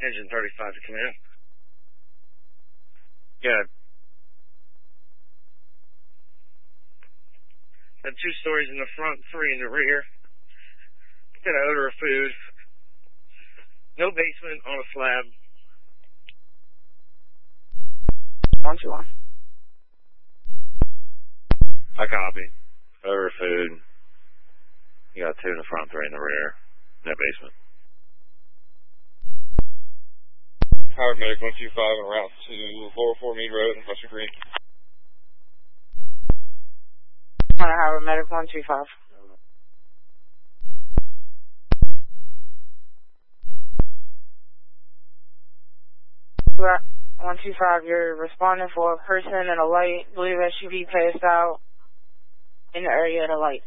Engine 35 to command. Good. Had 2 stories in the front, 3 in the rear. Got an odor of food. No basement on a slab. 121. I copy. Odor of food. You got 2 in the front, 3 in the rear. No basement. Howard Medic 125 en route to Lower Fort Meade Road in Western Green. Howard Medic 125. We're at 125, you're responding for a person in a light, believe SUV passed out in the area of the light.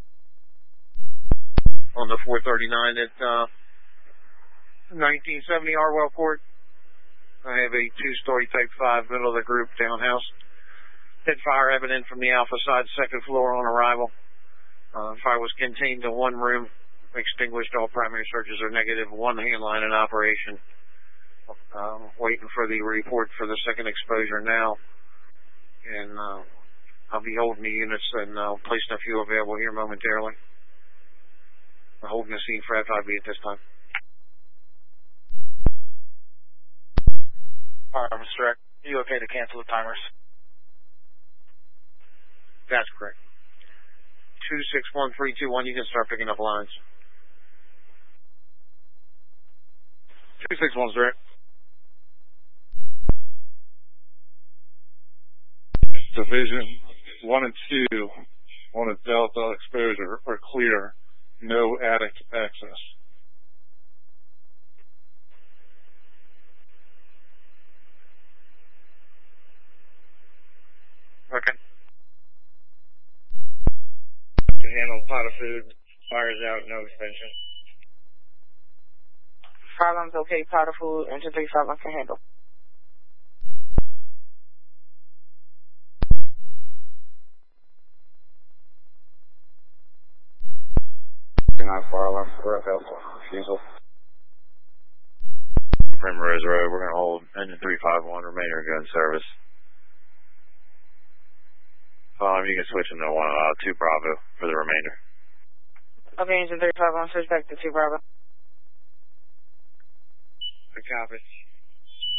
On the 439 at 1970 Arwell Court. I have a 2-story Type 5 middle of the group townhouse. Hit fire evident from the Alpha side, 2nd floor on arrival. Fire was contained to 1 room. Extinguished. All primary searches are negative. 1 hand line in operation. Waiting for the report for the 2nd exposure now. And I'll be holding the units and placing a few available here momentarily. Holding the scene for FIB at this time. Alright, Mr. Rick, you okay to cancel the timers? That's correct. 261321, you can start picking up lines. 261, Rick. Division 1 and 2 on a Delta exposure are clear. No attic access. Okay. Can handle a pot of food. Fire's out, no extension. Problems okay, powder food, engine 35 I can handle. Fire alarm for refusal. Primrose Road, we're going to hold engine 351, remainder gun service. You can switch into 2 Bravo for the remainder. Okay, engine 35 on switch back to 2 Bravo. I copy.